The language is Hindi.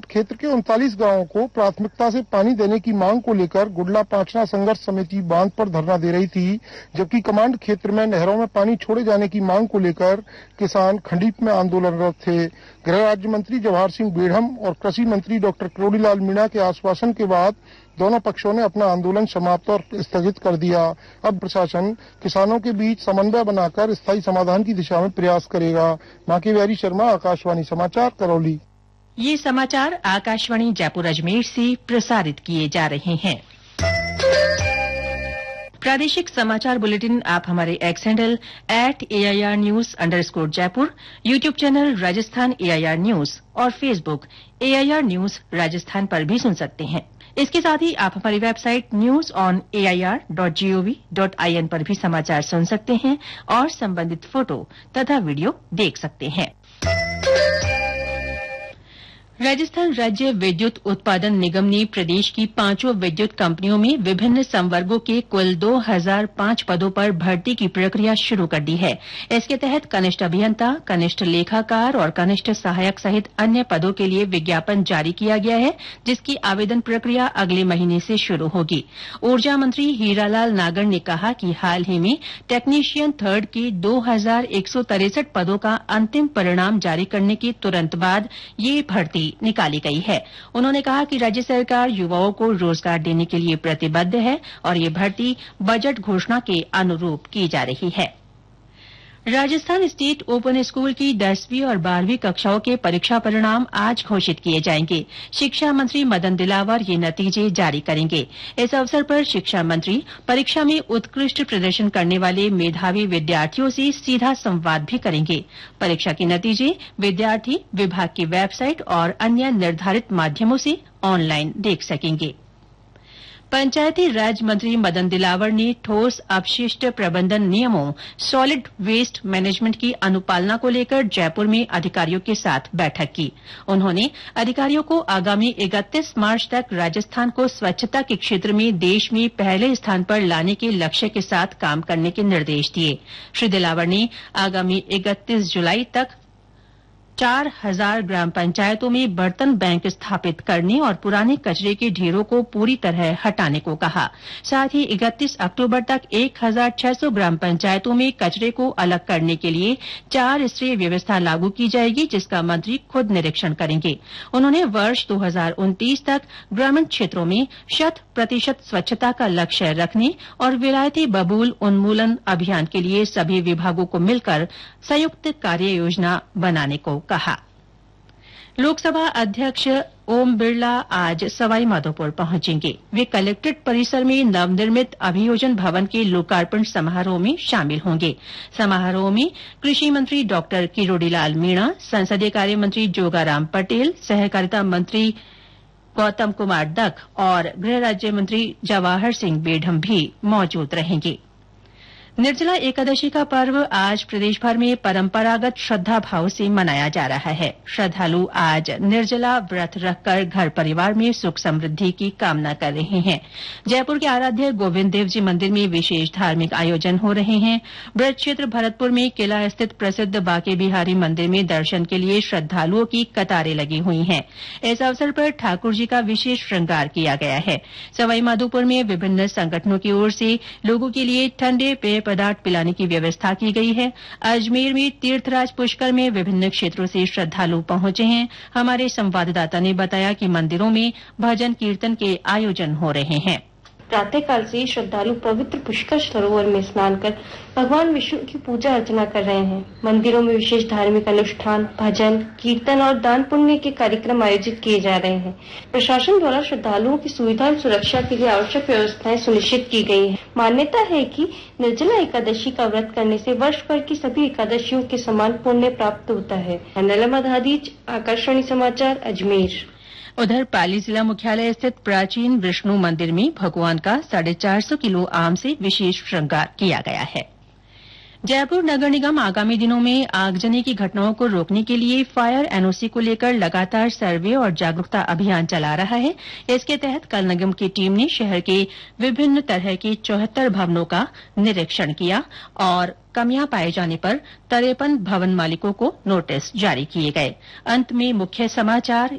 क्षेत्र के 39 गांवों को प्राथमिकता से पानी देने की मांग को लेकर गुडला पांचना संघर्ष समिति बांध पर धरना दे रही थी, जबकि कमांड क्षेत्र में नहरों में पानी छोड़े जाने की मांग को लेकर किसान खंडीप में आंदोलनरत थे। गृह राज्य मंत्री जवाहर सिंह बेढ़म और कृषि मंत्री डॉक्टर किरोड़ीलाल मीणा के आश्वासन के बाद दोनों पक्षों ने अपना आंदोलन समाप्त और स्थगित कर दिया। अब प्रशासन किसानों के बीच समन्वय बनाकर स्थायी समाधान की दिशा में प्रयास करेगा। माकेवारी शर्मा, आकाशवाणी समाचार, करौली। ये समाचार आकाशवाणी जयपुर अजमेर से प्रसारित किए जा रहे हैं। प्रादेशिक समाचार बुलेटिन आप हमारे x handle @AIR News _Jaipur, YouTube channel Rajasthan AIR News और फेसबुक AIR News राजस्थान पर भी सुन सकते हैं। इसके साथ ही आप हमारी वेबसाइट newsonair.gov.in पर भी समाचार सुन सकते हैं और संबंधित फोटो तथा वीडियो देख सकते हैं। राजस्थान राज्य विद्युत उत्पादन निगम ने प्रदेश की 5 विद्युत कंपनियों में विभिन्न संवर्गों के कुल 2005 पदों पर भर्ती की प्रक्रिया शुरू कर दी है। इसके तहत कनिष्ठ अभियंता, कनिष्ठ लेखाकार और कनिष्ठ सहायक सहित अन्य पदों के लिए विज्ञापन जारी किया गया है, जिसकी आवेदन प्रक्रिया अगले महीने से शुरू होगी। ऊर्जा मंत्री हीरालाल नागर ने कहा कि हाल ही में टेक्नीशियन थर्ड के 2163 पदों का अंतिम परिणाम जारी करने के तुरंत बाद ये भर्ती निकाली गई है। उन्होंने कहा कि राज्य सरकार युवाओं को रोजगार देने के लिए प्रतिबद्ध है और ये भर्ती बजट घोषणा के अनुरूप की जा रही है। राजस्थान स्टेट ओपन स्कूल की 10वीं और 12वीं कक्षाओं के परीक्षा परिणाम आज घोषित किए जाएंगे। शिक्षा मंत्री मदन दिलावर ये नतीजे जारी करेंगे। इस अवसर पर शिक्षा मंत्री परीक्षा में उत्कृष्ट प्रदर्शन करने वाले मेधावी विद्यार्थियों से सीधा संवाद भी करेंगे। परीक्षा के नतीजे विद्यार्थी विभाग की वेबसाइट और अन्य निर्धारित माध्यमों से ऑनलाइन देख सकेंगे। पंचायती राज मंत्री मदन दिलावर ने ठोस अपशिष्ट प्रबंधन नियमों सॉलिड वेस्ट मैनेजमेंट की अनुपालना को लेकर जयपुर में अधिकारियों के साथ बैठक की। उन्होंने अधिकारियों को आगामी 31 मार्च तक राजस्थान को स्वच्छता के क्षेत्र में देश में पहले स्थान पर लाने के लक्ष्य के साथ काम करने के निर्देश दिए। श्री दिलावर ने आगामी 31 जुलाई तक 4000 ग्राम पंचायतों में बर्तन बैंक स्थापित करने और पुराने कचरे के ढेरों को पूरी तरह हटाने को कहा। साथ ही 31 अक्टूबर तक 1600 ग्राम पंचायतों में कचरे को अलग करने के लिए 4 स्तरीय व्यवस्था लागू की जाएगी, जिसका मंत्री खुद निरीक्षण करेंगे। उन्होंने वर्ष 2029 तक ग्रामीण क्षेत्रों में 100% स्वच्छता का लक्ष्य रखने और विलायती बबूल उन्मूलन अभियान के लिए सभी विभागों को मिलकर संयुक्त कार्य योजना बनाने को कहा। लोकसभा अध्यक्ष ओम बिरला आज सवाई माधोपुर पहुंचेंगे। वे कलेक्ट्रेट परिसर में नवनिर्मित अभियोजन भवन के लोकार्पण समारोह में शामिल होंगे। समारोह में कृषि मंत्री डॉक्टर किरोड़ीलाल मीणा, संसदीय कार्य मंत्री जोगाराम पटेल, सहकारिता मंत्री गौतम कुमार दत्त और गृह राज्य मंत्री जवाहर सिंह बेढ़म भी मौजूद रहेंगे। निर्जला एकादशी का पर्व आज प्रदेश भर में परंपरागत श्रद्धा भाव से मनाया जा रहा है। श्रद्धालु आज निर्जला व्रत रखकर घर परिवार में सुख समृद्धि की कामना कर रहे हैं। जयपुर के आराध्य गोविंद देव जी मंदिर में विशेष धार्मिक आयोजन हो रहे हैं। ब्रज क्षेत्र भरतपुर में किला स्थित प्रसिद्ध बांके बिहारी मंदिर में दर्शन के लिए श्रद्धालुओं की कतारें लगी हुई हैं। इस अवसर पर ठाकुर जी का विशेष श्रृंगार किया गया है। सवाई माधोपुर में विभिन्न संगठनों की ओर से लोगों के लिए ठंडे पेय पदार्थ पिलाने की व्यवस्था की गई है। अजमेर में तीर्थराज पुष्कर में विभिन्न क्षेत्रों से श्रद्धालु पहुंचे हैं। हमारे संवाददाता ने बताया कि मंदिरों में भजन कीर्तन के आयोजन हो रहे हैं। प्रातःकाल से श्रद्धालु पवित्र पुष्कर सरोवर में स्नान कर भगवान विष्णु की पूजा अर्चना कर रहे हैं। मंदिरों में विशेष धार्मिक अनुष्ठान, भजन, कीर्तन और दान पुण्य के कार्यक्रम आयोजित किए जा रहे हैं। प्रशासन द्वारा श्रद्धालुओं की सुविधा और सुरक्षा के लिए आवश्यक व्यवस्थाएं सुनिश्चित की गई है। मान्यता है कि निर्जला एकादशी का व्रत करने से वर्ष भर की सभी एकादशियों के समान पुण्य प्राप्त होता है। नलमा धादीज, आकाशवाणी समाचार, अजमेर। उधर पाली जिला मुख्यालय स्थित प्राचीन विष्णु मंदिर में भगवान का 450 किलो आम से विशेष श्रृंगार किया गया है। जयपुर नगर निगम आगामी दिनों में आगजनी की घटनाओं को रोकने के लिए फायर एनओसी को लेकर लगातार सर्वे और जागरूकता अभियान चला रहा है। इसके तहत कल निगम की टीम ने शहर के विभिन्न तरह के 74 भवनों का निरीक्षण किया और कमियां पाए जाने पर 53 भवन मालिकों को नोटिस जारी किए गए। अंत में मुख्य समाचार